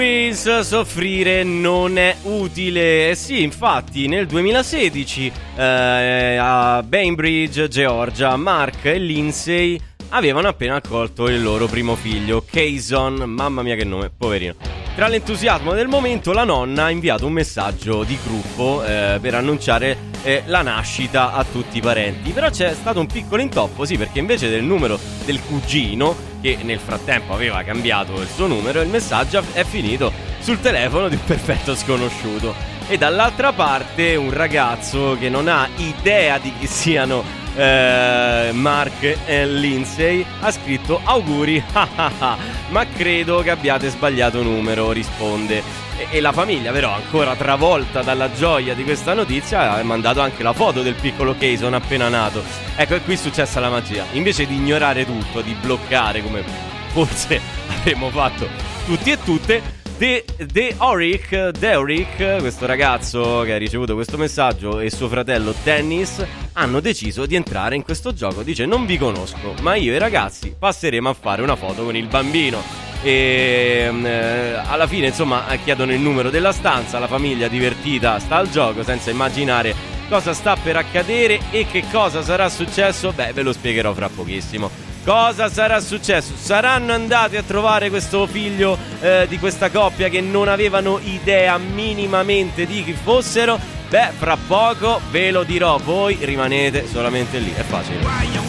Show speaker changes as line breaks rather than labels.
Soffrire non è utile. Sì, infatti nel 2016 a Bainbridge, Georgia, Mark e Lindsay avevano appena accolto il loro primo figlio, Kayson. Mamma mia che nome, poverino. Tra l'entusiasmo del momento, la nonna ha inviato un messaggio di gruppo per annunciare la nascita a tutti i parenti. Però c'è stato un piccolo intoppo, sì, perché invece del numero del cugino, che nel frattempo aveva cambiato il suo numero, il messaggio è finito sul telefono di un perfetto sconosciuto. E dall'altra parte un ragazzo che non ha idea di chi siano Mark e Lindsay ha scritto: auguri, ma credo che abbiate sbagliato numero, risponde. E la famiglia però, ancora travolta dalla gioia di questa notizia, ha mandato anche la foto del piccolo Kayson appena nato. Ecco, è qui successa la magia. Invece di ignorare tutto, di bloccare come forse avremmo fatto tutti e tutte, Deoric, questo ragazzo che ha ricevuto questo messaggio, e suo fratello Dennis hanno deciso di entrare in questo gioco. Dice: non vi conosco, ma io e i ragazzi passeremo a fare una foto con il bambino. E alla fine, insomma, chiedono il numero della stanza. La famiglia divertita sta al gioco senza immaginare cosa sta per accadere e che cosa sarà successo. Beh, ve lo spiegherò fra pochissimo. Cosa sarà successo? Saranno andati a trovare questo figlio di questa coppia che non avevano idea minimamente di chi fossero? Beh, fra poco ve lo dirò, voi rimanete solamente lì, è facile.